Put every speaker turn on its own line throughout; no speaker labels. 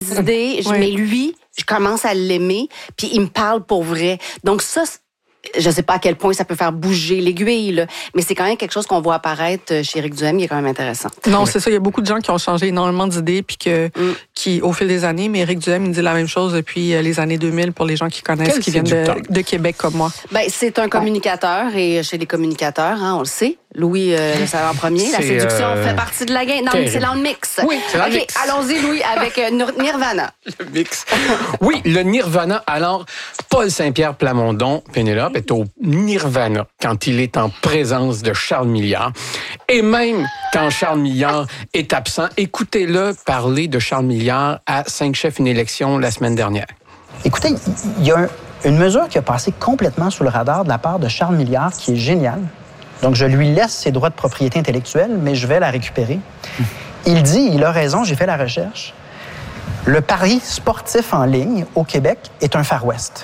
idées, mais lui, je commence à l'aimer, puis il me parle pour vrai. Donc ça, je sais pas à quel point ça peut faire bouger l'aiguille, là, mais c'est quand même quelque chose qu'on voit apparaître chez Éric Duhaime, qui est quand même intéressant.
Non, c'est ça. Il y a beaucoup de gens qui ont changé énormément d'idées, puis qui, au fil des années, mais Éric Duhaime, il dit la même chose depuis les années 2000 pour les gens qui connaissent, qui viennent de Québec comme moi. Ben,
c'est un communicateur, et chez les communicateurs, on le sait. Louis le savait en premier. La séduction fait partie de la game. Non, mais c'est dans le mix.
Oui, c'est dans le mix.
Allons-y, Louis, avec Nirvana.
Le mix. Oui, le Nirvana. Alors, Paul Saint-Pierre Plamondon, Pénélope, est au Nirvana quand il est en présence de Charles Milliard. Et même quand Charles Milliard est absent, écoutez-le parler de Charles Milliard à 5 chefs une élection la semaine dernière.
Écoutez, il y a une mesure qui a passé complètement sous le radar de la part de Charles Milliard qui est géniale. Donc, je lui laisse ses droits de propriété intellectuelle, mais je vais la récupérer. Il a raison, j'ai fait la recherche. Le pari sportif en ligne au Québec est un Far West.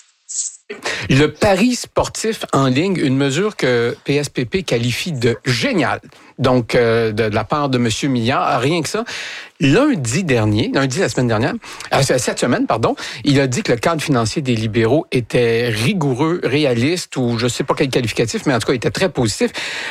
Le pari sportif en ligne, une mesure que PSPP qualifie de géniale. Donc, de la part de M. Milliard, rien que ça. Lundi la semaine dernière, cette semaine, il a dit que le cadre financier des libéraux était rigoureux, réaliste, ou je ne sais pas quel qualificatif, mais en tout cas, il était très positif.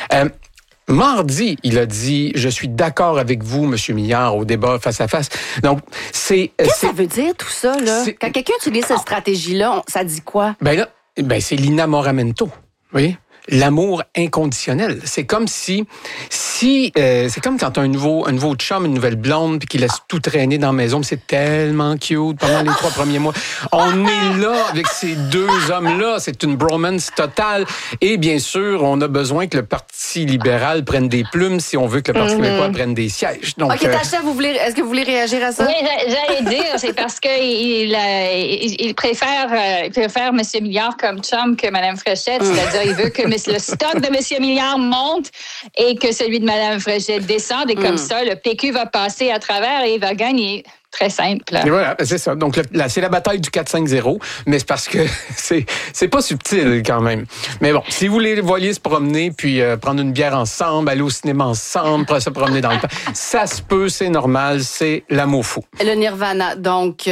Mardi, il a dit « Je suis d'accord avec vous, M. Milliard, au débat face à face ». Donc,
Qu'est-ce que ça veut dire, tout ça, là? Quand quelqu'un utilise cette stratégie-là, ça dit quoi?
C'est l'inamoramento, vous voyez? L'amour inconditionnel. C'est comme c'est comme quand t'as un nouveau chum, une nouvelle blonde, puis qu'il laisse tout traîner dans la maison, c'est tellement cute pendant les 3 premiers mois. On est là avec ces deux hommes-là, c'est une bromance totale. Et bien sûr, on a besoin que le Parti libéral prenne des plumes si on veut que le Parti québécois prenne des sièges. Donc,
OK, Tacha, est-ce que vous voulez réagir à ça?
Oui, j'allais dire, c'est parce qu'il préfère M. Milliard comme chum que Mme Fréchette, c'est-à-dire il veut que le stock de M. Milliard monte et que celui de Mme Fréchette descende. Et comme ça, le PQ va passer à travers et il va gagner. Très simple.
Et voilà, c'est ça. Donc, c'est la bataille du 4-5-0, mais c'est parce que c'est pas subtil quand même. Mais bon, si vous les voyez se promener, puis prendre une bière ensemble, aller au cinéma ensemble, se promener dans le parc, ça se peut, c'est normal, c'est l'amour fou.
Le nirvana, donc,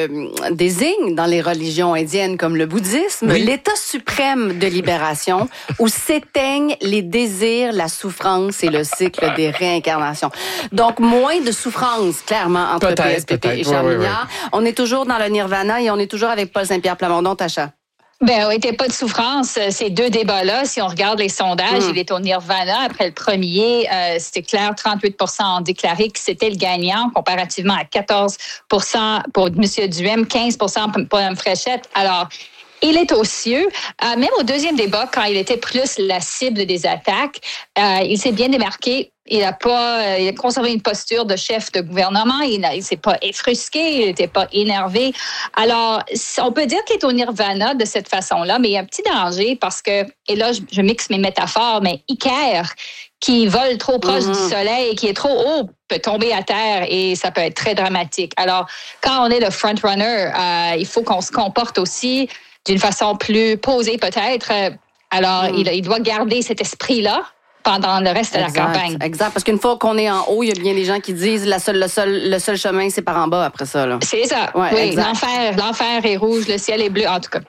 désigne dans les religions indiennes comme le bouddhisme, l'état suprême de libération où s'éteignent les désirs, la souffrance et le cycle des réincarnations. Donc, moins de souffrance, clairement, entre PSPP et Charles Milliard. On est toujours dans le nirvana et on est toujours avec Paul Saint-Pierre Plamondon, Tacha.
Oui, il n'y a pas de souffrance. Ces deux débats-là, si on regarde les sondages, il est au nirvana. Après le premier, c'était clair, 38% ont déclaré que c'était le gagnant, comparativement à 14% pour M. Duhaime, 15% pour Mme Fréchette. Alors, il est aux cieux. Même au deuxième débat, quand il était plus la cible des attaques, il s'est bien démarqué. Il a conservé une posture de chef de gouvernement. Il s'est pas effrusqué, il n'était pas énervé. Alors, on peut dire qu'il est au nirvana de cette façon-là, mais il y a un petit danger parce que, et là, je mixe mes métaphores, mais Iker, qui vole trop proche du soleil et qui est trop haut, peut tomber à terre et ça peut être très dramatique. Alors, quand on est le front-runner, il faut qu'on se comporte aussi d'une façon plus posée peut-être. Alors, il doit garder cet esprit-là pendant le reste de la campagne.
Exact, parce qu'une fois qu'on est en haut, il y a bien des gens qui disent le seul chemin, c'est par en bas après ça. Là.
C'est ça. Ouais, oui, l'enfer est rouge, le ciel est bleu, en tout cas.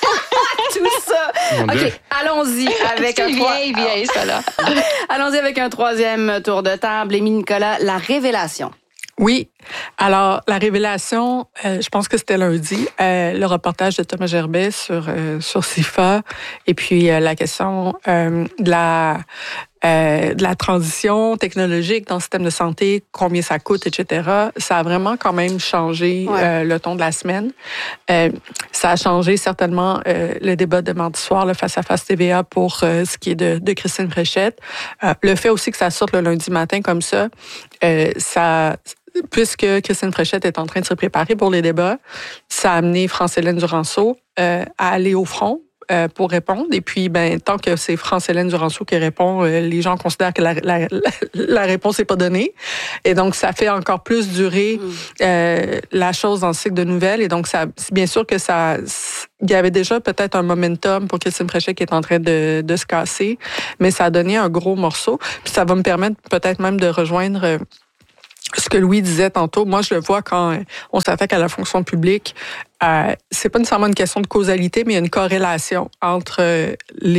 Tout ça. OK, allons-y avec
vieille, ça, là.
Allons-y avec un troisième tour de table. Émile Nicolas, la révélation.
Oui. Alors, la révélation, je pense que c'était lundi, le reportage de Thomas Gerbet sur CIFA et puis la question de la transition technologique dans le système de santé, combien ça coûte, etc. Ça a vraiment quand même changé le ton de la semaine. Ça a changé certainement le débat de mardi soir, le face-à-face TVA pour ce qui est de Christine Fréchette. Le fait aussi que ça sorte le lundi matin comme ça, puisque Christine Fréchette est en train de se préparer pour les débats, ça a amené France-Hélène Duranceau à aller au front pour répondre. Et puis, tant que c'est France-Hélène Duranceau qui répond, les gens considèrent que la réponse n'est pas donnée. Et donc, ça fait encore plus durer la chose dans le cycle de nouvelles. Et donc, c'est bien sûr que il y avait déjà peut-être un momentum pour Christine Fréchette qui est en train de se casser, mais ça a donné un gros morceau. Puis ça va me permettre peut-être même de rejoindre ce que Louis disait tantôt, moi, je le vois quand on s'attaque à la fonction publique. C'est pas nécessairement une question de causalité, mais il y a une corrélation entre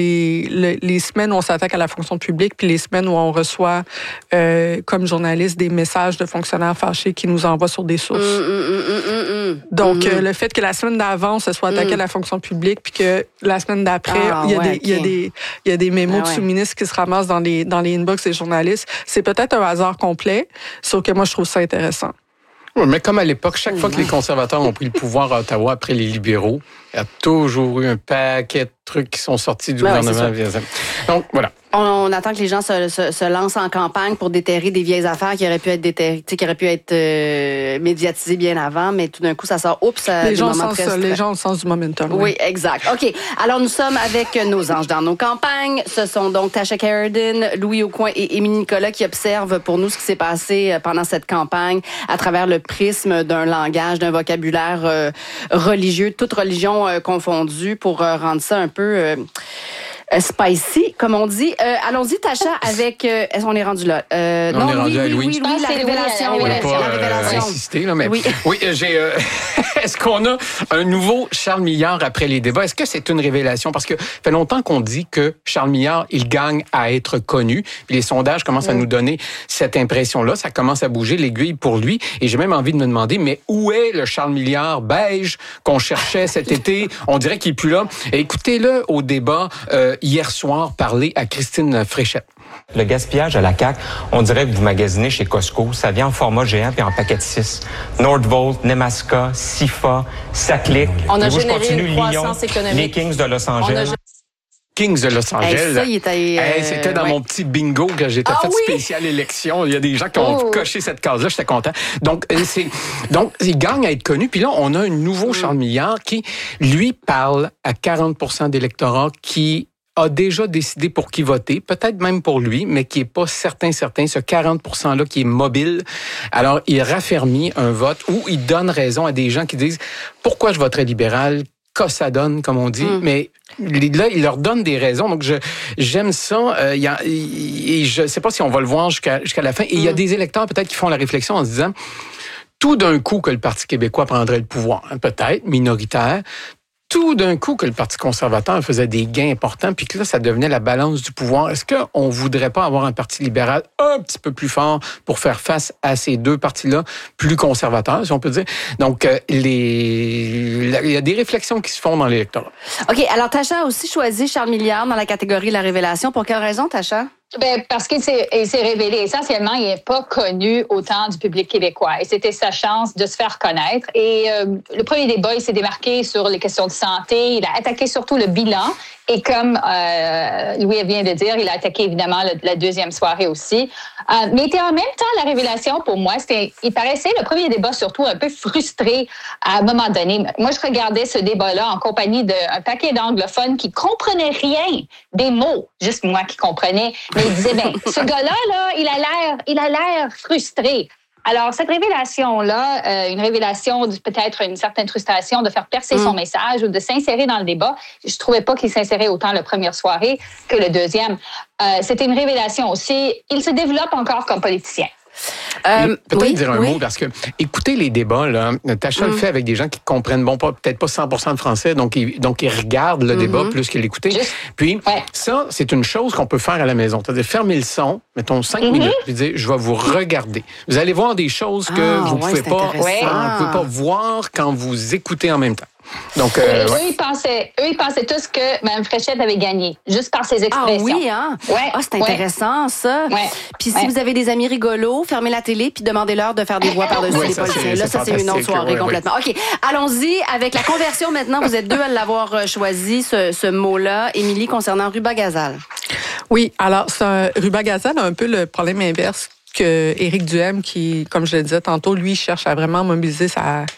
les semaines où on s'attaque à la fonction publique puis les semaines où on reçoit, comme journaliste, des messages de fonctionnaires fâchés qui nous envoient sur des sources. Donc, le fait que la semaine d'avant, se soit attaqué à la fonction publique puis que la semaine d'après, il y a des mémos de sous-ministres qui se ramassent dans les inbox des journalistes, c'est peut-être un hasard complet, sauf que moi, je trouve ça intéressant.
Oui, mais comme à l'époque, chaque fois que les conservateurs ont pris le pouvoir à Ottawa après les libéraux, il y a toujours eu un paquet de trucs qui sont sortis du gouvernement. Donc, voilà.
On attend que les gens se lancent en campagne pour déterrer des vieilles affaires qui auraient pu être déterrées, qui auraient pu être médiatisées bien avant, mais tout d'un coup, ça sort. Oups,
les gens ont le sens du momentum.
Oui, exact. OK. Alors, nous sommes avec nos anges dans nos campagnes. Ce sont donc Tasha Kheiriddin, Louis Aucoin et Émilie Nicolas qui observent pour nous ce qui s'est passé pendant cette campagne à travers le prisme d'un langage, d'un vocabulaire religieux, toute religion confondue, pour rendre ça un peu... spicy, comme on dit. Allons-y, Tasha, avec... Est-ce qu'on est rendu là?
On est rendu à Louis.
Oui, la révélation.
On ne pas insister, là, mais... Oui, j'ai... Est-ce qu'on a un nouveau Charles Milliard après les débats? Est-ce que c'est une révélation? Parce que ça fait longtemps qu'on dit que Charles Milliard, il gagne à être connu. Puis les sondages commencent à nous donner cette impression-là. Ça commence à bouger l'aiguille pour lui. Et j'ai même envie de me demander, mais où est le Charles Milliard beige qu'on cherchait cet été? On dirait qu'il n'est plus là. Et écoutez-le au débat hier soir parler à Christine Fréchette.
Le gaspillage à la CAQ, on dirait que vous magasinez chez Costco. Ça vient en format géant puis en paquet de 6. Nordvolt, Nemaska, Sifa, Saclic.
On a généré une croissance économique.
Les Kings de Los Angeles.
Kings de Los Angeles.
C'était
dans mon petit bingo que j'étais fait spécial élection. Il y a des gens qui ont coché cette case-là. J'étais content. Donc, il gagne à être connu. Puis là, on a un nouveau Charles Milliard qui, lui, parle à 40% d'électorat qui a déjà décidé pour qui voter, peut-être même pour lui, mais qui est pas certain, ce 40%-là qui est mobile. Alors, il raffermit un vote où il donne raison à des gens qui disent « Pourquoi je voterais libéral? » Qu'est-ce que ça donne, comme on dit, mais là, il leur donne des raisons. Donc, j'aime ça. Je ne sais pas si on va le voir jusqu'à la fin. Et il y a des électeurs peut-être qui font la réflexion en se disant, tout d'un coup que le Parti québécois prendrait le pouvoir, peut-être minoritaire, tout d'un coup que le Parti conservateur faisait des gains importants, puis que là, ça devenait la balance du pouvoir. Est-ce qu'on ne voudrait pas avoir un Parti libéral un petit peu plus fort pour faire face à ces deux partis-là, plus conservateurs, si on peut dire? Donc, il y a des réflexions qui se font dans l'électorat.
OK. Alors, Tasha a aussi choisi Charles Milliard dans la catégorie de la révélation. Pour quelle raison, Tasha?
Parce qu'il s'est révélé. Essentiellement, il n'est pas connu autant du public québécois. Et c'était sa chance de se faire connaître. Et le premier débat, il s'est démarqué sur les questions de santé. Il a attaqué surtout le bilan. Et comme Louis vient de dire, il a attaqué évidemment la deuxième soirée aussi. Mais en même temps, la révélation pour moi, il paraissait le premier débat surtout un peu frustré à un moment donné. Moi, je regardais ce débat-là en compagnie d'un paquet d'anglophones qui comprenaient rien des mots, juste moi qui comprenais. Mais ils disaient, ce gars-là, il a l'air frustré. Alors, cette révélation-là, une révélation peut-être une certaine frustration de faire percer son message ou de s'insérer dans le débat, je trouvais pas qu'il s'insérait autant la première soirée que le deuxième. C'était une révélation aussi. Il se développe encore comme politicien.
Peut-être dire un mot, parce que écoutez les débats, là, Tasha le fait avec des gens qui comprennent peut-être pas 100% de français, donc ils regardent le débat plus que l'écouter. Puis ça, c'est une chose qu'on peut faire à la maison. C'est-à-dire fermer le son, mettons 5 minutes, puis dire je vais vous regarder. Vous allez voir des choses que vous pouvez pas voir quand vous écoutez en même temps. Donc,
eux, ils pensaient tous que Mme Fréchette avait gagné, juste par ses expressions.
Ah oui, hein? C'est intéressant, ça. Puis si vous avez des amis rigolos, fermez la télé puis demandez-leur de faire des voix par-dessus les policiers. Là, ça, c'est une autre soirée complètement. OK, allons-y avec la conversion maintenant. Vous êtes deux à l'avoir choisi, ce mot-là. Émilie, concernant Ruba-Gazal.
Oui, alors, Ruba-Gazal a un peu le problème inverse que Éric Duhem, qui, comme je le disais tantôt, lui, cherche à vraiment mobiliser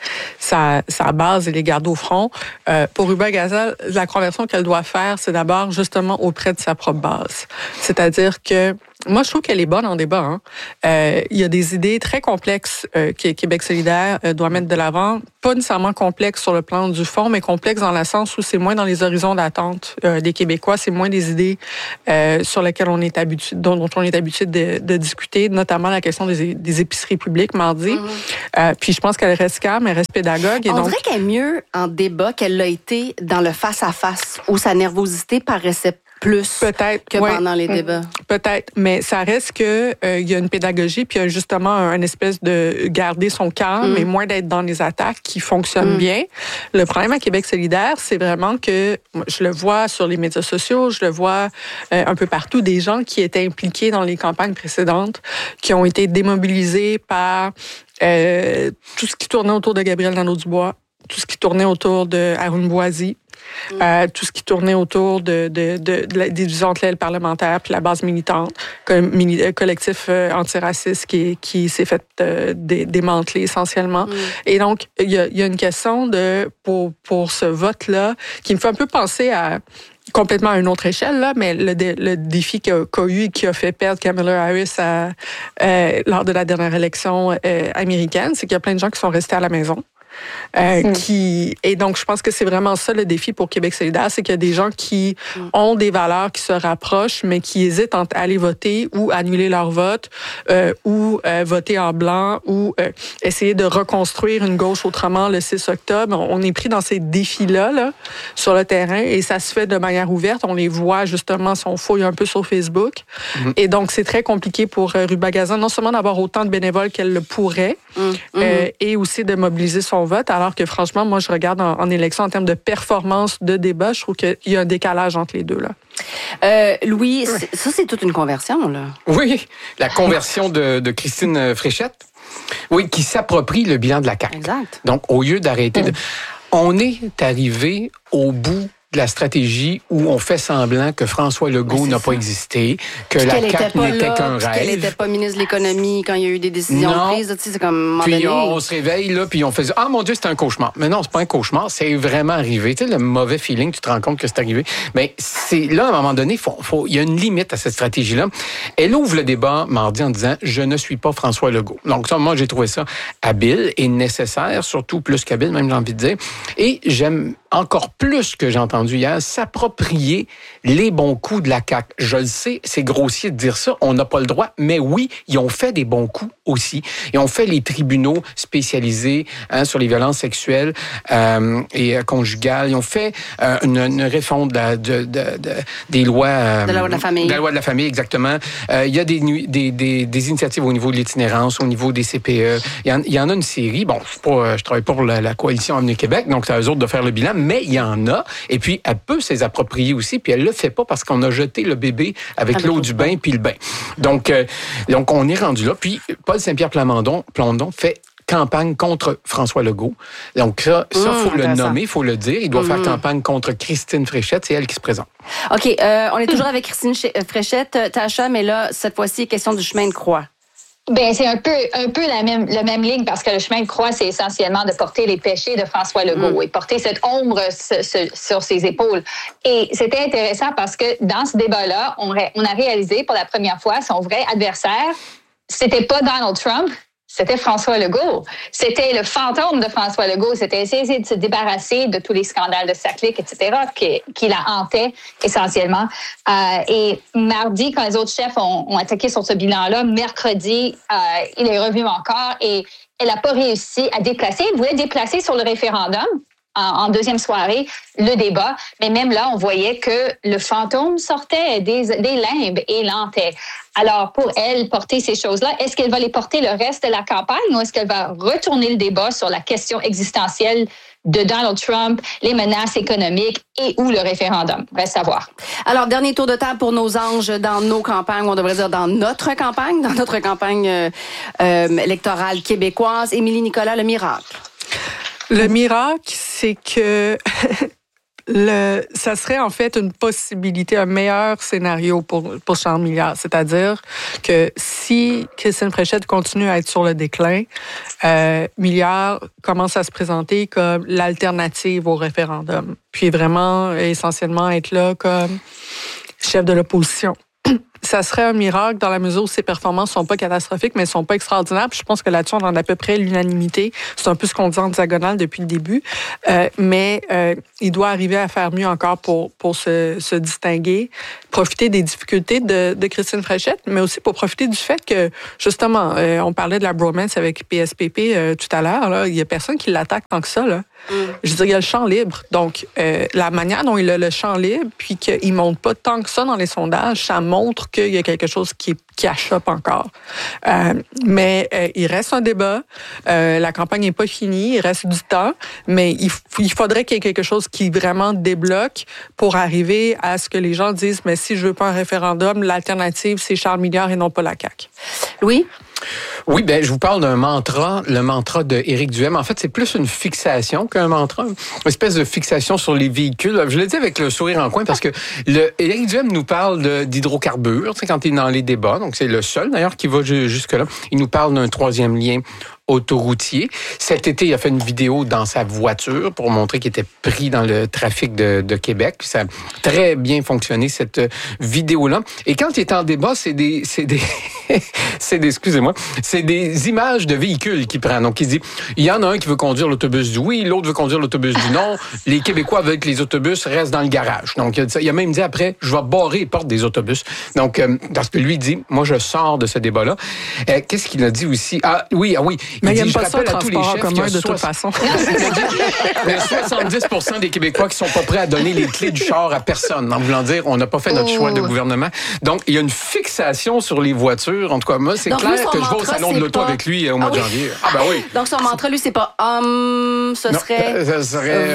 sa base et les garder au front. Pour Ruba-Gazal, la conversion qu'elle doit faire, c'est d'abord justement auprès de sa propre base. C'est-à-dire que Moi, je trouve qu'elle est bonne en débat. Hein. Il y a des idées très complexes que Québec solidaire doit mettre de l'avant. Pas nécessairement complexes sur le plan du fond, mais complexes dans le sens où c'est moins dans les horizons d'attente des Québécois. C'est moins des idées sur lesquelles on est habitué, dont on est habitué de discuter, notamment la question des épiceries publiques mardi. Puis je pense qu'elle reste calme, elle reste pédagogue. Et
on dirait qu'elle est mieux en débat qu'elle l'a été dans le face-à-face, où sa nervosité paraissait plus
peut-être
que pendant les débats.
Peut-être, mais ça reste que il y a une pédagogie puis il y a justement une espèce de garder son calme et moins d'être dans les attaques qui fonctionnent bien. Le problème à Québec solidaire, c'est vraiment que je le vois sur les médias sociaux, je le vois un peu partout, des gens qui étaient impliqués dans les campagnes précédentes, qui ont été démobilisés par tout ce qui tournait autour de Gabriel Nadeau-Dubois, tout ce qui tournait autour de Arun Boisy. Tout ce qui tournait autour de la division entre l'aile parlementaire puis la base militante, collectif antiraciste qui s'est fait démanteler essentiellement. Et donc, il y a une question pour ce vote-là qui me fait un peu penser à complètement à une autre échelle, là, mais le défi qu'a eu et qui a fait perdre Kamala Harris lors de la dernière élection américaine, c'est qu'il y a plein de gens qui sont restés à la maison. Et donc, je pense que c'est vraiment ça le défi pour Québec solidaire, c'est qu'il y a des gens qui ont des valeurs qui se rapprochent, mais qui hésitent entre aller voter ou annuler leur vote, ou voter en blanc, ou essayer de reconstruire une gauche autrement le 6 octobre. On est pris dans ces défis-là là, sur le terrain, et ça se fait de manière ouverte. On les voit justement si on fouille un peu sur Facebook. Et donc, c'est très compliqué pour Rubagazan, non seulement d'avoir autant de bénévoles qu'elle le pourrait, et aussi de mobiliser son vote, alors que franchement, moi, je regarde en élection en termes de performance de débat, je trouve qu'il y a un décalage entre les deux. Là.
Louis, ça, c'est toute une conversion, là.
Oui, la conversion de Christine Fréchette, oui, qui s'approprie le bilan de la CAQ.
Exact.
Donc, au lieu d'arrêter On est arrivé au bout de la stratégie où on fait semblant que François Legault n'a pas existé, que la CAQ n'était qu'un rêve.
Qu'elle n'était pas ministre de l'Économie quand il y a eu des décisions prises. Tu sais, c'est comme
puis on se réveille, là, puis on fait « Ah, mon Dieu, c'est un cauchemar ». Mais non, c'est pas un cauchemar, c'est vraiment arrivé. Tu sais, le mauvais feeling, tu te rends compte que c'est arrivé. Mais c'est là, à un moment donné, il y a une limite à cette stratégie-là. Elle ouvre le débat mardi en disant « Je ne suis pas François Legault ». Donc ça, moi, j'ai trouvé ça habile et nécessaire, surtout plus qu'habile, même j'ai envie de dire. Et j'aime encore plus que j'ai entendu hier, s'approprier les bons coups de la CAQ. Je le sais, c'est grossier de dire ça, on n'a pas le droit, mais oui, ils ont fait des bons coups aussi. Ils ont fait les tribunaux spécialisés sur les violences sexuelles et conjugales. Ils ont fait une réforme des lois...
de la loi de la famille.
De la loi de la famille, exactement. Il y a des initiatives au niveau de l'itinérance, au niveau des CPE. Il y en a une série. Bon, je travaille pas pour la coalition Avenir Québec, donc c'est à eux autres de faire le bilan, mais il y en a. Et puis, elle peut s'y approprier aussi, puis elle le fait pas parce qu'on a jeté le bébé avec l'eau du bain puis le bain. Donc, on est rendu là. Puis, Paul Saint-Pierre Plamondon fait campagne contre François Legault. Donc ça, faut le nommer, il faut le dire. Il doit faire campagne contre Christine Fréchette. C'est elle qui se présente.
OK. On est toujours avec Christine Fréchette, Tacha, mais là, cette fois-ci, question du chemin de croix.
Ben c'est un peu la même ligne, parce que le chemin de croix, c'est essentiellement de porter les péchés de François Legault et porter cette ombre sur ses épaules. Et c'était intéressant parce que dans ce débat-là, on a réalisé pour la première fois son vrai adversaire, c'était pas Donald Trump, c'était François Legault. C'était le fantôme de François Legault. C'était essayer de se débarrasser de tous les scandales de sa clique, etc., qui la hantait essentiellement. Et mardi, quand les autres chefs ont attaqué sur ce bilan-là, mercredi, il est revenu encore et elle n'a pas réussi à déplacer. Elle voulait déplacer sur le référendum en deuxième soirée le débat, mais même là, on voyait que le fantôme sortait des limbes et l'hantait. Alors, pour elle, porter ces choses-là, est-ce qu'elle va les porter le reste de la campagne ou est-ce qu'elle va retourner le débat sur la question existentielle de Donald Trump, les menaces économiques et ou le référendum? Reste à voir.
Alors, dernier tour de table pour nos anges dans nos campagnes, on devrait dire dans notre campagne électorale québécoise. Émilie Nicolas, le miracle.
Le miracle, c'est que ça serait en fait une possibilité, un meilleur scénario pour Charles Milliard. C'est-à-dire que si Christine Fréchette continue à être sur le déclin, Milliard commence à se présenter comme l'alternative au référendum. Puis vraiment, essentiellement, être là comme chef de l'opposition. ça serait un miracle dans la mesure où ses performances sont pas catastrophiques, mais sont pas extraordinaires. Puis je pense que là-dessus, on en a à peu près l'unanimité. C'est un peu ce qu'on dit en diagonale depuis le début. Mais il doit arriver à faire mieux encore pour se distinguer, profiter des difficultés de Christine Fréchette, mais aussi pour profiter du fait que, justement, on parlait de la bromance avec PSPP tout à l'heure. Là, il y a personne qui l'attaque tant que ça. Là. Je veux dire, il y a le champ libre. Donc, la manière dont il a le champ libre, puis qu'il ne monte pas tant que ça dans les sondages, ça montre qu'il y a quelque chose qui achoppe encore. Mais il reste un débat. La campagne n'est pas finie. Il reste du temps. Mais il faudrait qu'il y ait quelque chose qui vraiment débloque pour arriver à ce que les gens disent, mais si je veux pas un référendum, l'alternative, c'est Charles Milliard et non pas la CAQ.
Louis?
Oui, ben je vous parle d'un mantra, le mantra de Éric Duhem. En fait, c'est plus une fixation qu'un mantra, une espèce de fixation sur les véhicules. Je le dis avec le sourire en coin parce que Éric Duhem nous parle d'hydrocarbures, tu sais, quand il est dans les débats. Donc, c'est le seul, d'ailleurs, qui va jusque-là. Il nous parle d'un troisième lien autoroutier. Cet été, il a fait une vidéo dans sa voiture pour montrer qu'il était pris dans le trafic de Québec. Ça a très bien fonctionné, cette vidéo-là. Et quand il est en débat, c'est des excusez-moi, c'est des images de véhicules qu'il prend. Donc, il dit, il y en a un qui veut conduire l'autobus du oui, l'autre veut conduire l'autobus du non. Les Québécois veulent que les autobus restent dans le garage. Donc, il a même dit après, je vais barrer les portes des autobus. Donc, parce que lui, il dit, moi, je sors de ce débat-là. Qu'est-ce qu'il a dit aussi? Ah oui.
Mais il n'aime pas ça, le transport en commun, de toute façon.
Il y a 70% des Québécois qui sont pas prêts à donner les clés du char à personne. En voulant dire, on n'a pas fait notre choix de gouvernement. Donc, il y a une fixation sur les voitures. En tout cas, moi, c'est donc, clair que je vais au salon de l'auto avec lui au mois de janvier. Ah ben oui.
Donc, son mantra, lui, c'est pas ce serait...
Ça serait...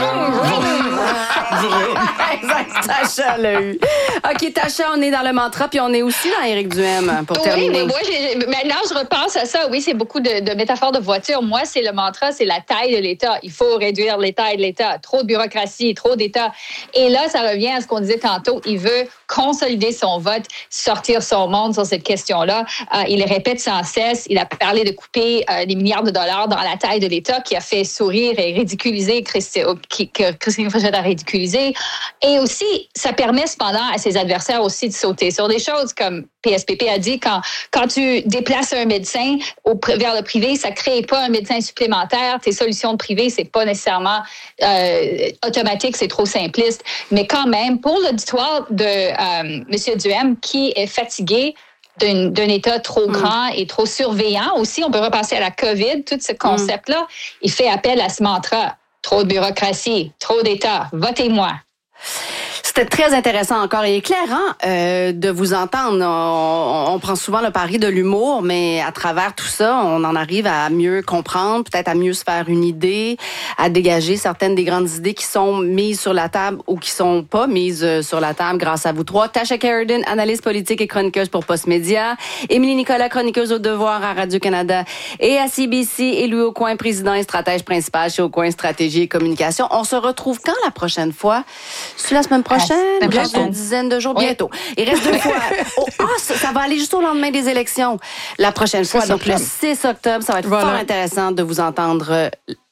Exact, Tacha l'a eu. OK, Tacha, on est dans le mantra, puis on est aussi dans Éric Duhem, pour terminer.
Oui, maintenant, je repense à ça. Oui, c'est beaucoup de métaphores de voiture. Moi, c'est le mantra, c'est la taille de l'État. Il faut réduire les tailles de l'État. Trop de bureaucratie, trop d'État. Et là, ça revient à ce qu'on disait tantôt. Il veut consolider son vote, sortir son monde sur cette question-là. Il le répète sans cesse. Il a parlé de couper des milliards de dollars dans la taille de l'État qui a fait sourire et ridiculiser que Christine Fréchette a ridiculisé. Et aussi, ça permet cependant à ses adversaires aussi de sauter sur des choses comme PSPP a dit, quand tu déplaces un médecin vers le privé, ça ne crée pas un médecin supplémentaire. Tes solutions de privé, c'est pas nécessairement automatique, c'est trop simpliste. Mais quand même, pour l'auditoire de M. Duhem, qui est fatigué d'un État trop grand et trop surveillant aussi, on peut repasser à la COVID, tout ce concept-là, il fait appel à ce mantra. Trop de bureaucratie, trop d'État, votez-moi.
C'était très intéressant encore et éclairant de vous entendre. On prend souvent le pari de l'humour, mais à travers tout ça, on en arrive à mieux comprendre, peut-être à mieux se faire une idée, à dégager certaines des grandes idées qui sont mises sur la table ou qui sont pas mises sur la table grâce à vous trois. Tasha Keraden, analyste politique et chroniqueuse pour Postmédia. Émilie Nicolas, chroniqueuse au Devoir à Radio-Canada et à CBC. Et Louis Aucoin, président et stratège principal chez Aucoin Stratégie et Communication. On se retrouve quand la prochaine fois? C'est la semaine prochaine? Il reste une dizaine de jours bientôt. Il reste 2 fois. Ça va aller juste au lendemain des élections. La prochaine fois, donc le 6 octobre, ça va être fort intéressant de vous entendre.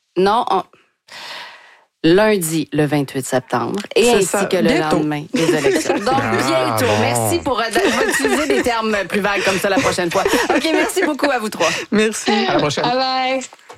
Lundi, le 28 septembre, et ainsi que le lendemain des élections. Donc, bientôt. Bon. Merci pour utiliser des termes plus vagues comme ça la prochaine fois. OK, merci beaucoup à vous trois.
Merci.
À la prochaine.
Bye bye.